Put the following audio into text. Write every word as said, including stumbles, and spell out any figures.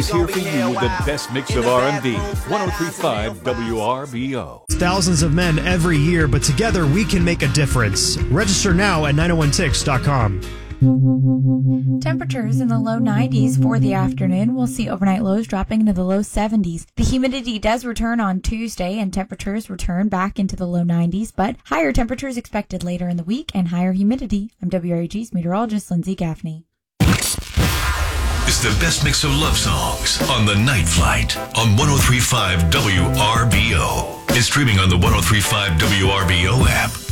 Here for you with the best mix of R and B. one oh three point five W R B O. Thousands of men every year, but together we can make a difference. Register now at nine oh one ticks dot com. Temperatures in the low nineties for the afternoon. We'll see overnight lows dropping into the low seventies. The humidity does return on Tuesday, and temperatures return back into the low nineties, but higher temperatures expected later in the week and higher humidity. I'm W R A G's meteorologist Lindsay Gaffney. It's the best mix of love songs on The Night Flight on one oh three point five W R B O. It's streaming on the one oh three point five W R B O app.